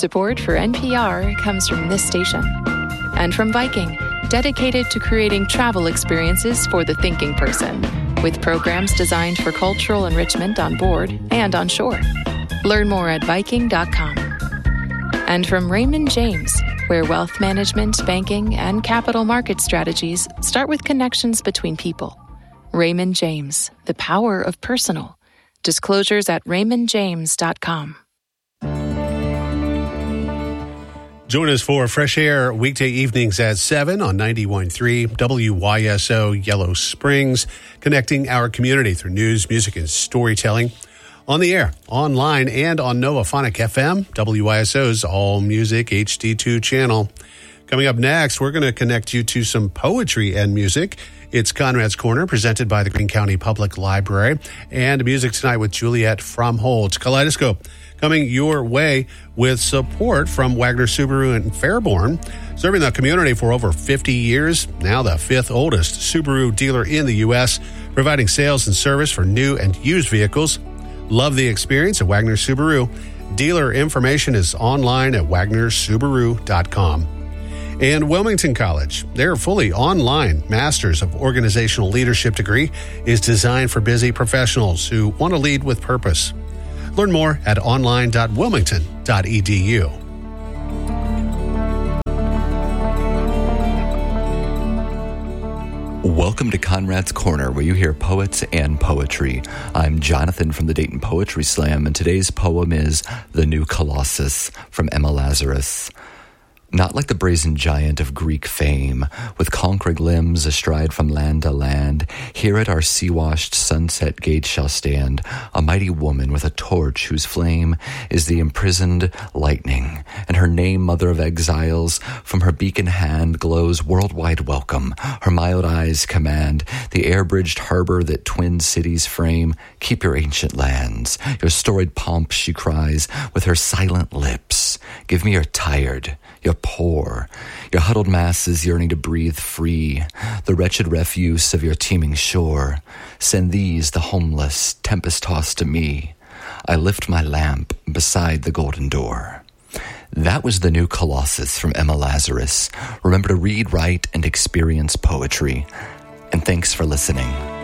Support for NPR comes from this station. And from Viking, dedicated to creating travel experiences for the thinking person, with programs designed for cultural enrichment on board and on shore. Learn more at Viking.com. And from Raymond James, where wealth management, banking, and capital market strategies start with connections between people. Raymond James, the power of personal. Disclosures at raymondjames.com. Join us for Fresh Air weekday evenings at 7 on 91.3 WYSO Yellow Springs, connecting our community through news, music, and storytelling. On the air, online, and on Novaphonic FM, WYSO's All Music HD2 channel. Coming up next, we're going to connect you to some poetry and music. It's Conrad's Corner, presented by the Greene County Public Library, and music tonight with Juliet Fromholz. Kaleidoscope coming your way with support from Wagner Subaru in Fairborn, serving the community for over 50 years, now the fifth oldest Subaru dealer in the U.S., providing sales and service for new and used vehicles. Love the experience at Wagner Subaru. Dealer information is online at wagnersubaru.com. And Wilmington College, their fully online Masters of Organizational Leadership degree is designed for busy professionals who want to lead with purpose. Learn more at online.wilmington.edu. Welcome to Conrad's Corner, where you hear poets and poetry. I'm Jonathan from the Dayton Poetry Slam, and today's poem is The New Colossus from Emma Lazarus. Not like the brazen giant of Greek fame, with conquering limbs astride from land to land, here at our sea-washed sunset gate shall stand a mighty woman with a torch whose flame is the imprisoned lightning, and her name, Mother of Exiles, from her beacon hand glows worldwide welcome. Her mild eyes command the air-bridged harbor that twin cities frame. Keep your ancient lands, your storied pomp, she cries, with her silent lips. Give me your tired, your poor, your huddled masses yearning to breathe free, the wretched refuse of your teeming shore. Send these, the homeless, tempest-tossed to me. I lift my lamp beside the golden door. That was The New Colossus from Emma Lazarus. Remember to read, write, and experience poetry. And thanks for listening.